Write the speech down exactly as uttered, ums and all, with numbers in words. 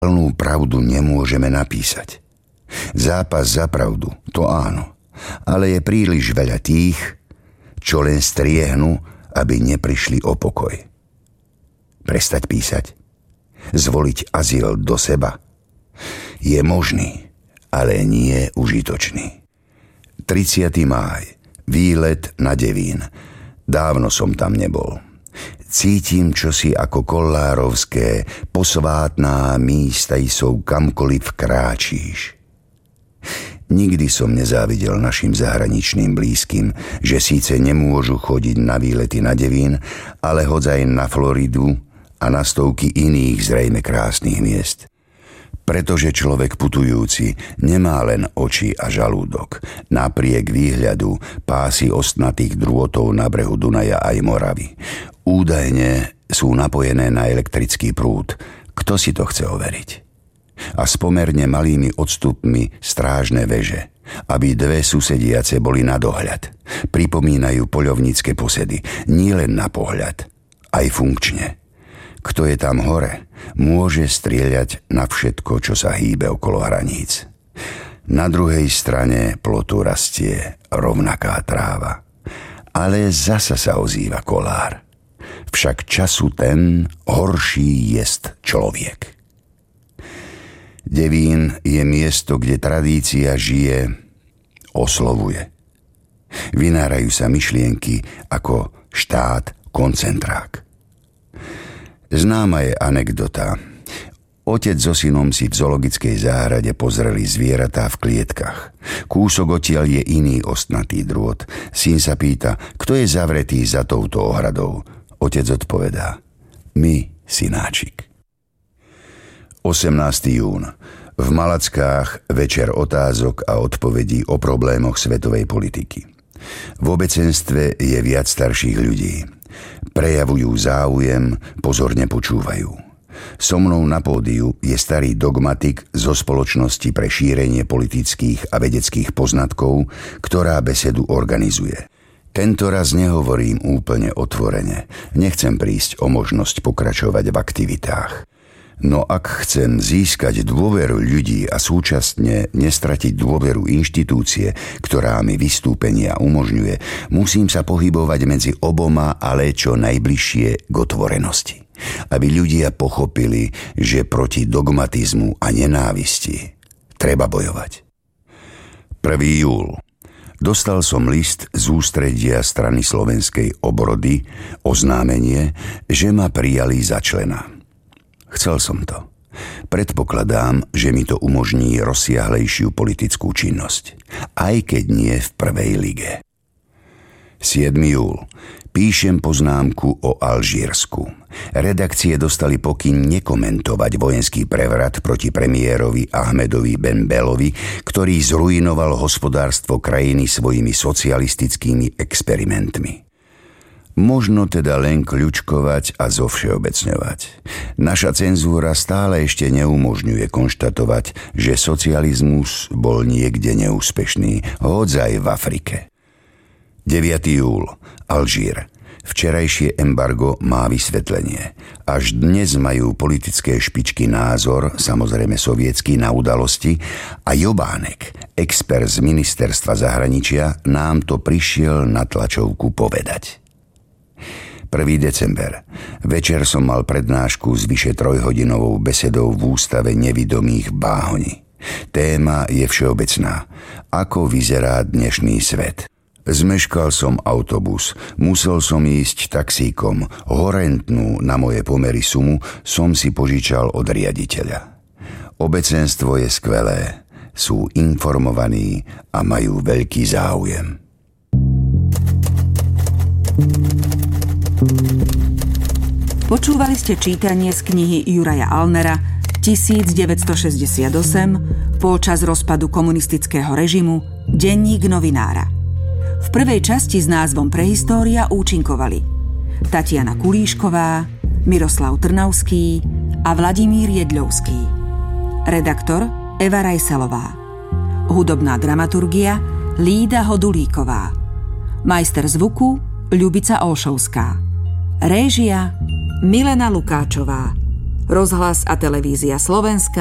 Plnú pravdu nemôžeme napísať. Zápas za pravdu, to áno, ale je príliš veľa tých, čo len striehnú, aby neprišli o pokoj. Prestať písať? Zvoliť azyl do seba? Je možný, ale nie užitočný. tridsiateho máj. Výlet na Devín. Dávno som tam nebol. Cítim čosi ako kollárovské posvátná místa jsou kamkoliv kráčíš. Nikdy som nezávidel našim zahraničným blízkym, že síce nemôžu chodiť na výlety na Devín, ale hodzaj na Floridu a na stovky iných zrejme krásnych miest. Pretože človek putujúci nemá len oči a žalúdok. Napriek výhľadu pásy ostnatých drôtov na brehu Dunaja aj Moravy. Údajne sú napojené na elektrický prúd. Kto si to chce overiť? A s pomerne malými odstupmi strážne veže, aby dve susediace boli na dohľad. Pripomínajú poľovnícke posedy, nielen na pohľad, aj funkčne. Kto je tam hore, môže strieľať na všetko, čo sa hýbe okolo hraníc. Na druhej strane plotu rastie rovnaká tráva. Ale zasa sa ozýva kolár. Však času ten horší jest človek. Devín je miesto, kde tradícia žije, oslovuje. Vynárajú sa myšlienky ako štát koncentrák. Známa je anekdota. Otec so synom si v zoologickej záhrade pozreli zvieratá v klietkach. Kúsok odtiaľ je iný ostnatý drôt. Syn sa pýta, kto je zavretý za touto ohradou. Otec odpovedá, my, synáčik. osemnásteho júna. V Malackách večer otázok a odpovedí o problémoch svetovej politiky. V obecenstve je viac starších ľudí. Prejavujú záujem, pozorne počúvajú. So mnou na pódiu je starý dogmatik zo Spoločnosti pre šírenie politických a vedeckých poznatkov, ktorá besedu organizuje. Tento raz nehovorím úplne otvorene. Nechcem prísť o možnosť pokračovať v aktivitách. No ak chcem získať dôveru ľudí a súčasne nestratiť dôveru inštitúcie, ktorá mi vystúpenia umožňuje, musím sa pohybovať medzi oboma, ale čo najbližšie k otvorenosti. Aby ľudia pochopili, že proti dogmatizmu a nenávisti treba bojovať. prvého júla. Dostal som list z ústredia strany Slovenskej obrody, oznámenie, že ma prijali za člena. Chcel som to. Predpokladám, že mi to umožní rozsiahlejšiu politickú činnosť, aj keď nie v prvej lige. siedmeho júla. Píšem poznámku o Alžírsku. Redakcie dostali pokyn nekomentovať vojenský prevrat proti premiérovi Ahmedovi Ben Belovi, ktorý zruinoval hospodárstvo krajiny svojimi socialistickými experimentmi. Možno teda len kľučkovať a zovšeobecňovať. Naša cenzúra stále ešte neumožňuje konštatovať, že socializmus bol niekde neúspešný, hodzaj v Afrike. deviateho júla. Alžír. Včerajšie embargo má vysvetlenie. Až dnes majú politické špičky názor, samozrejme sovietský, na udalosti a Jobánek, expert z ministerstva zahraničia, nám to prišiel na tlačovku povedať. prvého decembra. Večer som mal prednášku s vyše trojhodinovou besedou v ústave nevidomých v Báhoni. Téma je všeobecná. Ako vyzerá dnešný svet? Zmeškal som autobus, musel som ísť taxíkom, horentnú na moje pomery sumu som si požičal od riaditeľa. Obecenstvo je skvelé, sú informovaní a majú veľký záujem. Počúvali ste čítanie z knihy Juraja Alnera devätnásťstošesťdesiatosem počas rozpadu komunistického režimu Denník novinára. V prvej časti s názvom Prehistória účinkovali Tatiana Kulíšková, Miroslav Trnavský a Vladimír Jedľovský. Redaktor Eva Rajsalová. Hudobná dramaturgia Lída Hodulíková. Majster zvuku Ľubica Olšovská. Réžia Milena Lukáčová. Rozhlas a televízia Slovenska